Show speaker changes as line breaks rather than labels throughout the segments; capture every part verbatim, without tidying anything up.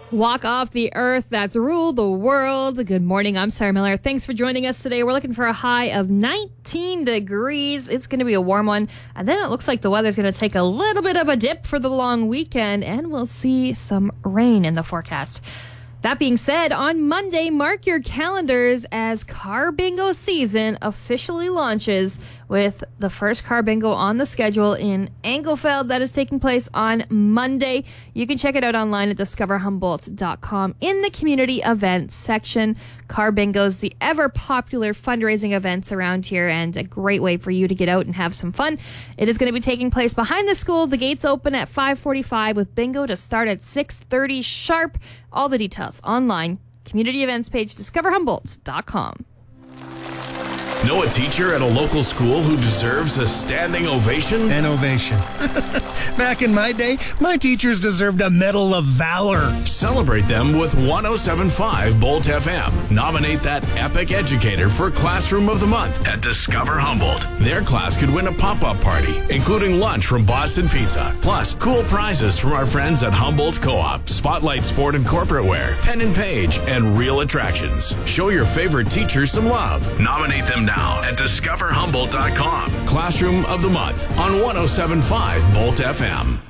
Walk off the earth that's ruled the world. Good morning. I'm Sarah Miller. Thanks for joining us today. We're looking for a high of nineteen degrees. It's going to be a warm one. And then it looks like the weather's going to take a little bit of a dip for the long weekend, and we'll see some rain in the forecast. That being said, on Monday, mark your calendars as Car Bingo season officially launches with the first Car Bingo on the schedule in Engelfeld. That is taking place on Monday. You can check it out online at discover humboldt dot com in the community events section. Car Bingo's the ever popular fundraising events around here and a great way for you to get out and have some fun. It is going to be taking place behind the school. The gates open at five forty-five with bingo to start at six thirty sharp. All the details online. Community events page, discover humboldt dot com.
Know a teacher at a local school who deserves a standing ovation?
An ovation. Back in my day, my teachers deserved a Medal of Valor.
Celebrate them with one oh seven point five Bolt F M. Nominate that epic educator for Classroom of the Month at Discover Humboldt. Their class could win a pop-up party, including lunch from Boston Pizza, plus cool prizes from our friends at Humboldt Co-op, Spotlight Sport and Corporate Wear, Pen and Page, and Real Attractions. Show your favorite teachers some love. Nominate them now at discover humboldt dot com. Classroom of the Month on one oh seven point five Bolt F M.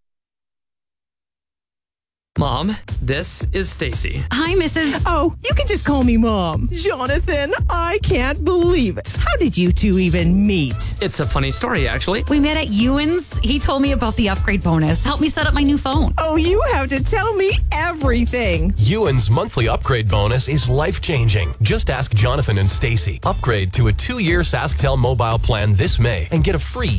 Mom, this is Stacy.
Hi, Missus
Oh, you can just call me Mom. Jonathan, I can't believe it. How did you two even meet?
It's a funny story, actually.
We met at Ewan's. He told me about the upgrade bonus. Helped me set up my new phone.
Oh, you have to tell me everything.
Ewan's monthly upgrade bonus is life-changing. Just ask Jonathan and Stacy. Upgrade to a two-year SaskTel mobile plan this May and get a free